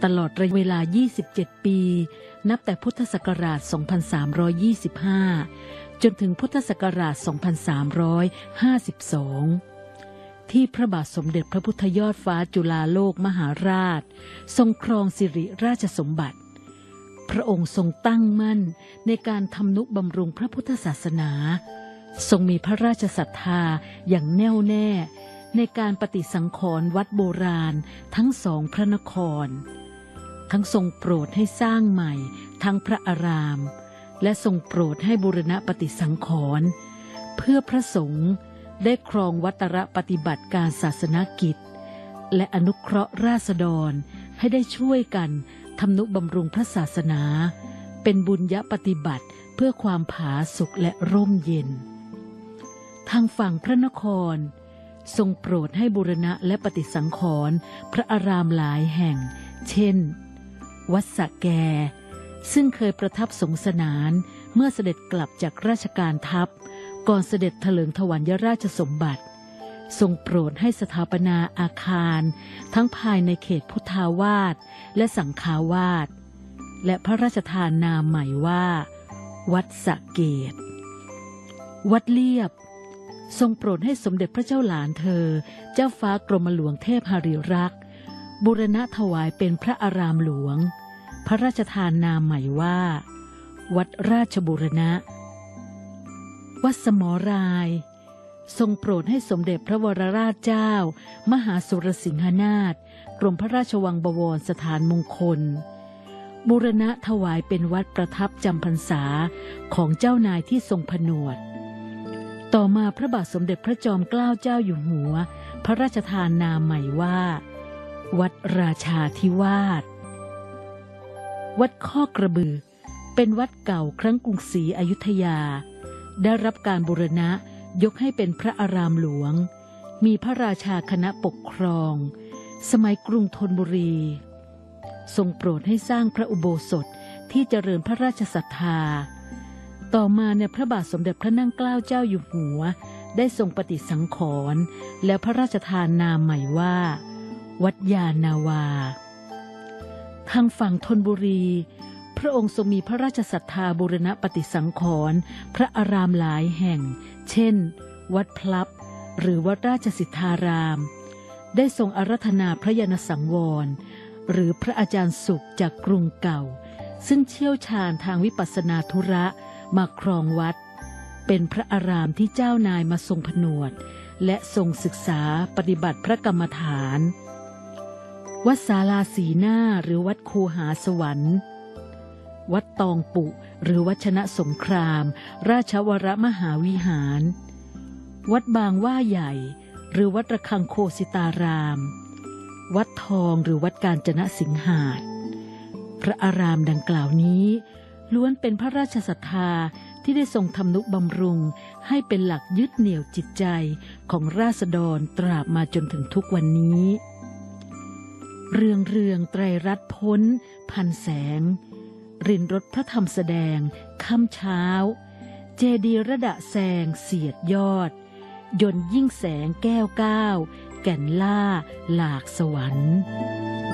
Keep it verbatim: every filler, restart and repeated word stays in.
ตลอดระยะเวลายี่สิบเจ็ดปีนับแต่พุทธศักราชสองพันสามร้อยยี่สิบห้าจนถึงพุทธศักราชสองพันสามร้อยห้าสิบสองที่พระบาทสมเด็จพระพุทธยอดฟ้าจุฬาโลกมหาราชทรงครองสิริราชสมบัติพระองค์ทรงตั้งมั่นในการทำนุบำรุงพระพุทธศาสนาทรงมีพระราชศรัทธาอย่างแน่วแน่ในการปฏิสังขรณ์วัดโบราณทั้งสองพระนครทั้งทรงโปรดให้สร้างใหม่ทั้งพระอารามและทรงโปรดให้บูรณะปฏิสังขรณ์เพื่อพระสงฆ์ได้ครองวัตรปฏิบัติการศาสนกิจและอนุเคราะห์ราษฎรให้ได้ช่วยกันทำนุบำรุงพระศาสนาเป็นบุญญปฏิบัติเพื่อความผาสุกและร่มเย็นทางฝั่งพระนครทรงโปรดให้บูรณะและปฏิสังขรณ์พระอารามหลายแห่งเช่นวัดสะแกซึ่งเคยประทับสงสนานเมื่อเสด็จกลับจากราชการทัพก่อนเสด็จเถลิงถวัลยราชสมบัติทรงโปรดให้สถาปนาอาคารทั้งภายในเขตพุทธาวาสและสังฆาวาสและพระราชทานนามใหม่ว่าวัดสะเกษวัดเลียบทรงโปรดให้สมเด็จพระเจ้าหลานเธอเจ้าฟ้ากรมหลวงเทพหฤรักษ์บูรณะถวายเป็นพระอารามหลวงพระราชทานนามใหม่ว่าวัดราชบูรณะวัดสมรายทรงโปรดให้สมเด็จพระวรราชเจ้ามหาสุรสิงหนาถกรมพระราชวังบวรสถานมงคลบูรณะถวายเป็นวัดประทับจำพรรษาของเจ้านายที่ทรงผนวดต่อมาพระบาทสมเด็จพระจอมเกล้าเจ้าอยู่หัวพระราชทานนามใหม่ว่าวัดราชาธิวาสวัดข้อกระบือเป็นวัดเก่าครั้งกรุงศรีอยุธยาได้รับการบูรณะยกให้เป็นพระอารามหลวงมีพระราชาคณะปกครองสมัยกรุงธนบุรีทรงโปรดให้สร้างพระอุโบสถที่เจริญพระราชศรัทธาต่อมาในพระบาทสมเด็จพระนั่งเกล้าเจ้าอยู่หัวได้ทรงปฏิสังขรณ์และพระราชทานนามใหม่ว่าวัดยานาวาทางฝั่งธนบุรีพระองค์ทรงมีพระราชศรัทธาบูรณะปฏิสังขรณ์พระอารามหลายแห่งเช่นวัดพลับหรือวัดราชสิทธารามได้ทรงอาราธนาพระยานสังวรหรือพระอาจารย์สุขจากกรุงเก่าซึ่งเชี่ยวชาญทางวิปัสสนาธุระมาครองวัดเป็นพระอารามที่เจ้านายมาทรงผนวดและทรงศึกษาปฏิบัติพระกรรมฐานวัดศาลาสีหน้าหรือวัดคูหาสวรรค์วัดตองปุหรือวัดชนะสงครามราชวรมหาวิหารวัดบางว่าใหญ่หรือวัดระฆังโคสิตารามวัดทองหรือวัดกาญจนสิงหาสน์พระอารามดังกล่าวนี้ล้วนเป็นพระราชศรัทธาที่ได้ทรงทำนุบำรุงให้เป็นหลักยึดเหนี่ยวจิตใจของราษฎรตราบมาจนถึงทุกวันนี้เรืองเรืองไตรรัตน์พ้นพันแสงรินรถพระธรรมแสดงค่ำเช้าเจดีย์ระดะแซงเสียดยอดยนต์ยิ่งแสงแก้วก้าวแก่นล่าหลากสวรรค์